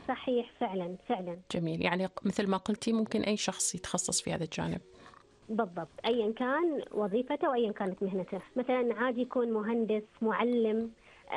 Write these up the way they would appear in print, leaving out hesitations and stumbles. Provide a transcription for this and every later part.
صحيح، فعلا فعلا. جميل. يعني مثل ما قلتي ممكن أي شخص يتخصص في هذا الجانب. بالضبط، أيا كان وظيفته وأيا كانت مهنته. مثلا عادي يكون مهندس، معلم،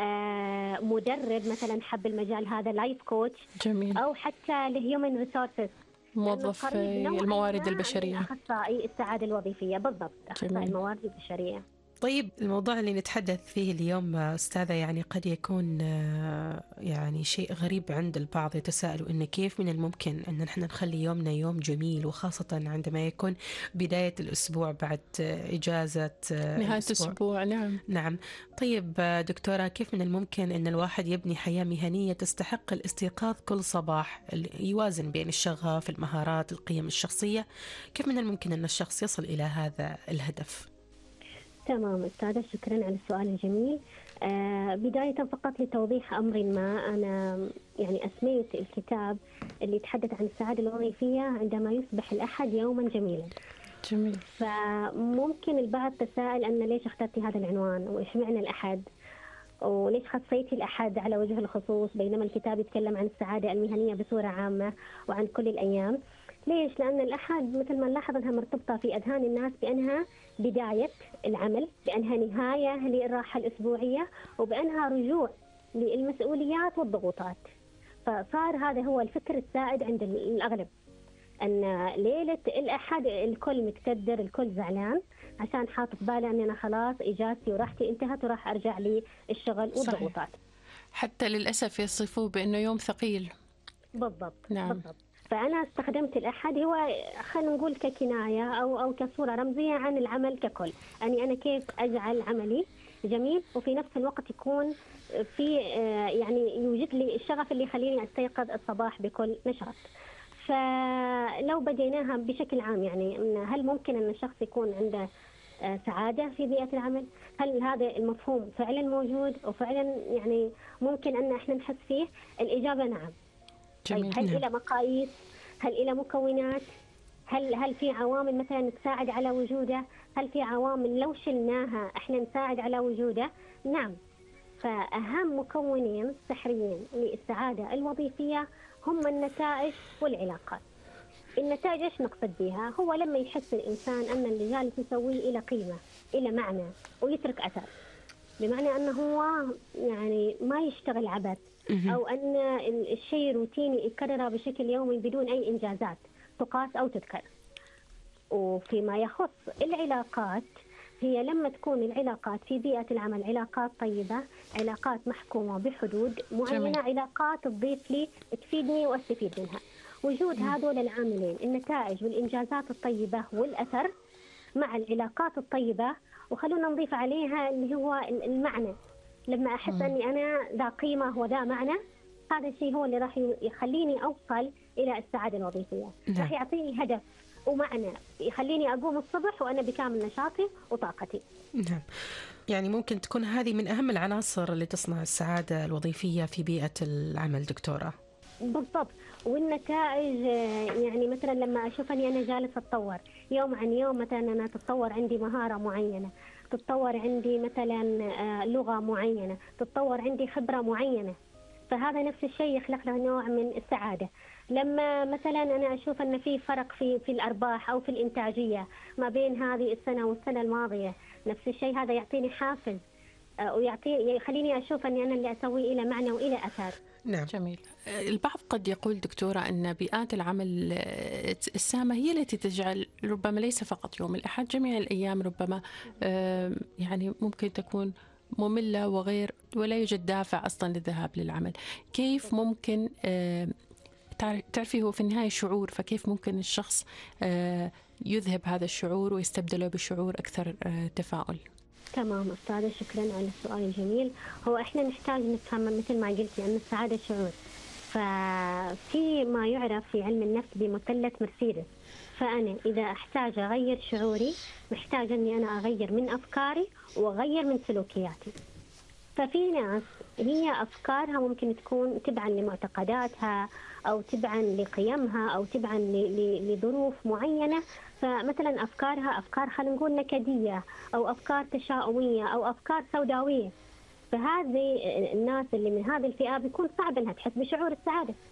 مدرب مثلا حب المجال هذا، لايف كوتش، جميل. أو حتى الهيومن ريسورسز، لأنه موظف قريب نوعا الموارد ما عن البشرية. الأخصائي السعادة الوظيفية. بالضبط، أخصائي جميل. الموارد البشرية. طيب، الموضوع اللي نتحدث فيه اليوم أستاذة يعني قد يكون يعني شيء غريب عند البعض، يتساءلوا إن كيف من الممكن أن نحن نخلي يومنا يوم جميل، وخاصة عندما يكون بداية الأسبوع بعد إجازة نهاية الأسبوع. نعم. نعم. طيب دكتورة، كيف من الممكن أن الواحد يبني حياة مهنية تستحق الاستيقاظ كل صباح، يوازن بين الشغف، المهارات، القيم الشخصية؟ كيف من الممكن أن الشخص يصل إلى هذا الهدف؟ تمام أستاذة، شكرا على السؤال الجميل. بداية فقط لتوضيح أمر ما، أنا يعني أسميت الكتاب اللي يتحدث عن السعادة الوظيفية عندما يصبح الأحد يوما جميلا. جميل. فممكن البعض تساءل أن ليش اخترتي هذا العنوان، وإيش معنى الأحد، وليش خصيتي الأحد على وجه الخصوص بينما الكتاب يتكلم عن السعادة المهنية بصورة عامة وعن كل الأيام. ليش؟ لأن الأحد مثل ما نلاحظ أنها مرتبطة في أذهان الناس بأنها بداية العمل، بأنها نهاية للراحة الأسبوعية، وبأنها رجوع للمسؤوليات والضغوطات. فصار هذا هو الفكر السائد عند الأغلب، أن ليلة الأحد الكل متكدر، الكل زعلان، عشان حاط في باله أن أنا خلاص إجازتي وراحتي انتهت وراح أرجع للشغل والضغوطات. حتى للأسف يصفوه بأنه يوم ثقيل. بالضبط. نعم. بالضبط. فأنا استخدمت الأحد هو خلينا نقول ككناية أو كصورة رمزية عن العمل ككل، يعني أنا كيف أجعل عملي جميل وفي نفس الوقت يكون في يعني يوجد لي الشغف اللي يخليني أستيقظ الصباح بكل نشاط. فلو بديناها بشكل عام، يعني هل ممكن أن الشخص يكون عنده سعادة في بيئة العمل؟ هل هذا المفهوم فعلا موجود وفعلا يعني ممكن أن احنا نحس فيه؟ الإجابة نعم. جميل. طيب، هل إلى مقاييس؟ هل إلى مكونات؟ هل في عوامل مثلا تساعد على وجوده؟ هل في عوامل لو شلناها احنا نساعد على وجوده؟ نعم. فأهم مكونين سحريين للسعادة الوظيفية هم النتائج والعلاقات. النتائج ايش نقصد بها؟ هو لما يحس الإنسان أن اللي جالس يسويه إلى قيمة، إلى معنى، ويترك أثر، بمعنى أنه هو يعني ما يشتغل عبث، أو أن الشيء روتيني يكرره بشكل يومي بدون أي إنجازات تقاس أو تذكر. وفيما يخص العلاقات، هي لما تكون العلاقات في بيئة العمل علاقات طيبة، علاقات محكومة بحدود معينة، جميل. علاقات تضيف لي تفيدني واستفيد منها. وجود هذول العاملين، النتائج والإنجازات الطيبة والأثر مع العلاقات الطيبة، وخلونا نضيف عليها اللي هو المعنى. لما أحس أني أنا ذا قيمة وذا معنى، هذا الشيء هو اللي راح يخليني أوصل إلى السعادة الوظيفية. نعم. راح يعطيني هدف ومعنى يخليني أقوم الصبح وأنا بكامل نشاطي وطاقتي. نعم. يعني ممكن تكون هذه من أهم العناصر اللي تصنع السعادة الوظيفية في بيئة العمل دكتورة. بالضبط. والنتائج يعني مثلا لما أشوف أني أنا جالسة أتطور يوم عن يوم، مثلا أنا تتطور عندي مهارة معينة، تتطور عندي مثلا لغة معينة، تتطور عندي خبرة معينة، فهذا نفس الشيء يخلق له نوع من السعادة. لما مثلا أنا أشوف أن في فرق في الأرباح أو في الإنتاجية ما بين هذه السنة والسنة الماضية، نفس الشيء هذا يعطيني حافز يخليني أشوف أني أنا اللي أسويه إلى معنى وإلى أثر. نعم. جميل. البعض قد يقول دكتورة أن بيئات العمل السامة هي التي تجعل ربما ليس فقط يوم الأحد، جميع الأيام ربما يعني ممكن تكون مملة ولا يوجد دافع أصلا للذهاب للعمل. كيف ممكن تعرفي هو في النهاية شعور، فكيف ممكن الشخص يذهب هذا الشعور ويستبدله بشعور أكثر تفاؤل؟ تمام أستاذة، شكرا على السؤال الجميل. هو إحنا نحتاج نفهم مثل ما قلتي أن السعادة شعور، ففي ما يعرف في علم النفس بمثلث مرسيدس. فأنا إذا أحتاج أغير شعوري، محتاج أني أنا أغير من أفكاري وأغير من سلوكياتي. ففي ناس هي أفكارها ممكن تكون تبعا لمعتقداتها أو تبعا لقيمها أو تبعا لظروف معينة، فمثلا أفكارها أفكار خلينا نقول نكدية أو أفكار تشاؤمية أو أفكار سوداوية. فهذه الناس اللي من هذه الفئة بيكون صعب أنها تحس بشعور السعادة.